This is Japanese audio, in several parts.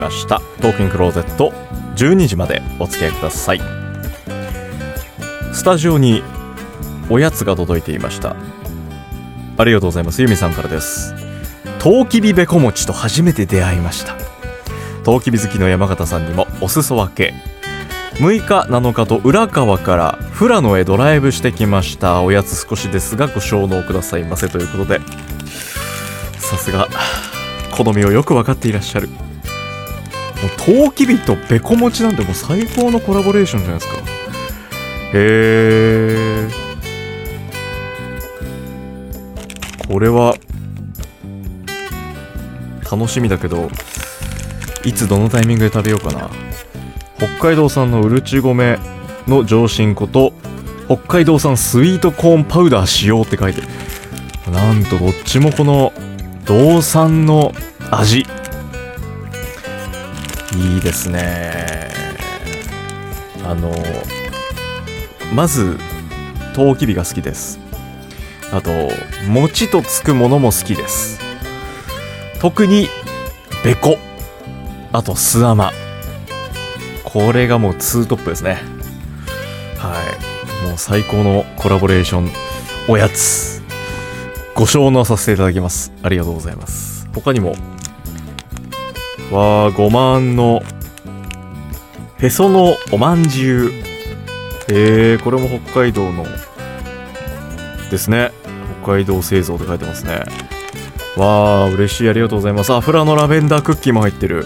ましたトーキングクローゼット、12時までお付き合いください。スタジオにおやつが届いていました。ありがとうございます。ゆみさんからです。とうきびべこ餅と初めて出会いました。とうきび好きの山形さんにもお裾分け。6日7日と浦川から富良野へドライブしてきました。おやつ少しですがご承納くださいませということで、さすが好みをよく分かっていらっしゃる。もうとうきびとべこ餅なんてもう最高のコラボレーションじゃないですか。へー、これは楽しみだけど、いつどのタイミングで食べようかな。北海道産のうるち米の上新粉と北海道産スイートコーンパウダー使用って書いてる。なんとどっちもこの道産の味、いいですね。まずとうきびが好きです。あと餅とつくものも好きです。特にべこ、あとすあま、これがもう2トップですね。はい、もう最高のコラボレーションおやつご承納させていただきます。ありがとうございます。他にもごまんのへそのおまんじゅう、これも北海道のですね。北海道製造って書いてますね。わー、嬉しい、ありがとうございます。富良野ラベンダークッキーも入ってる。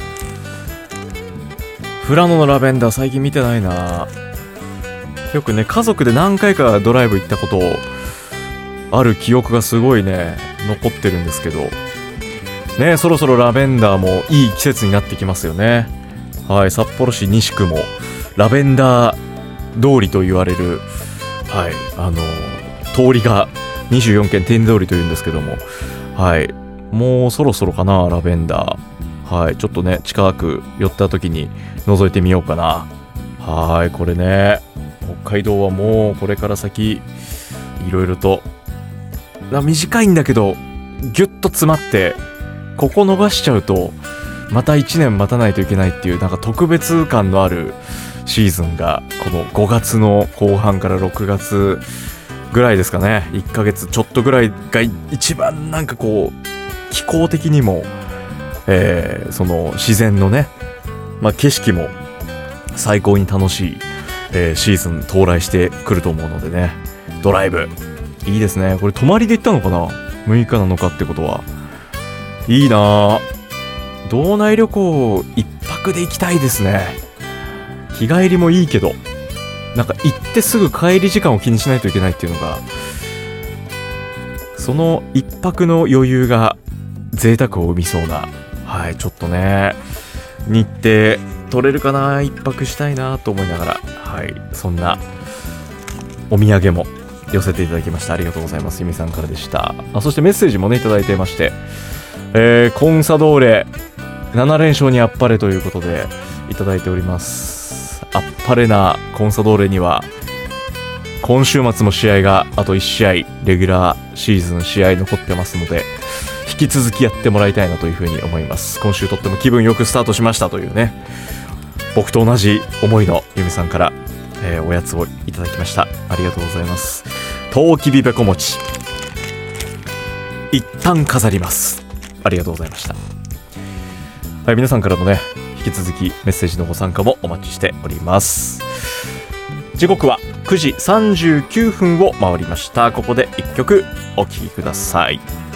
富良野のラベンダー最近見てないな。よくね、家族で何回かドライブ行ったことある記憶がすごいね残ってるんですけどね。そろそろラベンダーもいい季節になってきますよね。はい、札幌市西区もラベンダー通りと言われる、はい、通りが24軒天通りというんですけども、はい、もうそろそろかな、ラベンダー。はい、ちょっとね近く寄った時に覗いてみようかな。はい、これね、北海道はもうこれから先いろいろと短いんだけどギュッと詰まって、ここ逃しちゃうとまた1年待たないといけないっていう、なんか特別感のあるシーズンがこの5月の後半から6月ぐらいですかね。1ヶ月ちょっとぐらいが一番なんかこう気候的にも、その自然のね、景色も最高に楽しい、シーズン到来してくると思うのでね、ドライブいいですね。これ泊まりで行ったのかな、6日7日ってことはいいな。道内旅行1泊で行きたいですね。日帰りもいいけど、なんか行ってすぐ帰り時間を気にしないといけないっていうのが、その1泊の余裕が贅沢を生みそうな、はい、ちょっとね日程取れるかな、1泊したいなと思いながら、はい、そんなお土産も寄せていただきました。ありがとうございます。ゆみさんからでした。そしてメッセージもねいただいていまして、コンサドーレ7連勝にあっぱれということでいただいております。あっぱれなコンサドーレには今週末も試合があと1試合レギュラーシーズン試合残ってますので、引き続きやってもらいたいなというふうに思います。今週とっても気分よくスタートしましたというね、僕と同じ思いのゆみさんから、おやつをいただきました。ありがとうございます。とうきびべこ餅一旦飾ります。ありがとうございました。はい、皆さんからのね引き続きメッセージのご参加もお待ちしております。時刻は9時39分を回りました。ここで1曲お聴きください。